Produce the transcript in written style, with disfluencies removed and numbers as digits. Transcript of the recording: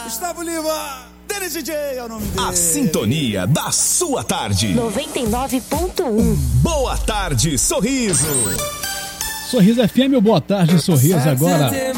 Gustavo Lima, Dele DJ é o nome dele. A sintonia da sua tarde. 99.1. Boa tarde, Sorriso. Sorriso FM, boa tarde, Sorriso agora.